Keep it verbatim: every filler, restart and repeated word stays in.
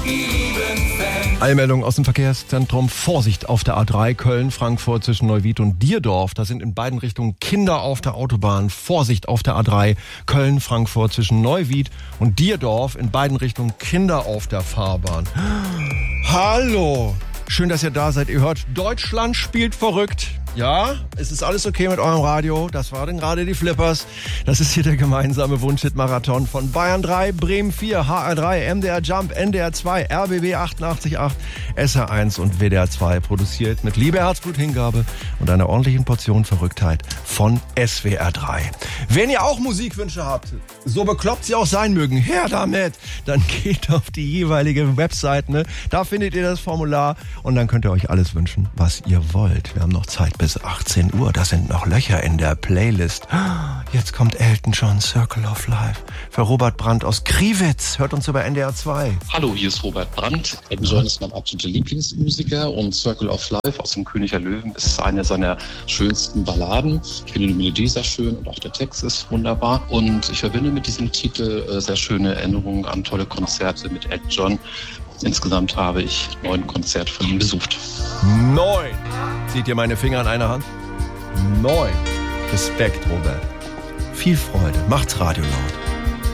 Eilmeldung aus dem Verkehrszentrum. Vorsicht auf der A drei Köln-Frankfurt zwischen Neuwied und Dierdorf. Da sind in beiden Richtungen Kinder auf der Autobahn. Vorsicht auf der A drei Köln-Frankfurt zwischen Neuwied und Dierdorf. In beiden Richtungen Kinder auf der Fahrbahn. Hallo! Schön, dass ihr da seid. Ihr hört, Deutschland spielt verrückt. Ja, es ist alles okay mit eurem Radio. Das waren gerade die Flippers. Das ist hier der gemeinsame Wunschhit-Marathon von Bayern drei, Bremen vier, H R drei, M D R Jump, N D R zwei, R B B achtundachtzig Komma acht, S R eins und W D R zwei. Produziert mit Liebe, Herzblut, Hingabe und einer ordentlichen Portion Verrücktheit von S W R drei. Wenn ihr auch Musikwünsche habt, so bekloppt sie auch sein mögen, her damit, dann geht auf die jeweilige Website, ne? Da findet ihr das Formular und dann könnt ihr euch alles wünschen, was ihr wollt. Wir haben noch Zeit bis achtzehn Uhr. Das sind noch Löcher in der Playlist. Jetzt kommt Elton John, Circle of Life. Für Robert Brandt aus Kriwitz. Hört uns über N D R zwei. Hallo, hier ist Robert Brandt. Elton John ist mein absoluter Lieblingsmusiker und Circle of Life aus dem König der Löwen ist eine seiner schönsten Balladen. Ich finde die Melodie sehr schön und auch der Text ist wunderbar. Und ich verbinde mit diesem Titel äh, sehr schöne Erinnerungen an tolle Konzerte mit Elton John. Insgesamt habe ich neun Konzerte von ihm besucht. Neun! Seht ihr meine Finger an einer Hand? Neun! Respekt, Robert. Viel Freude. Macht's Radio laut.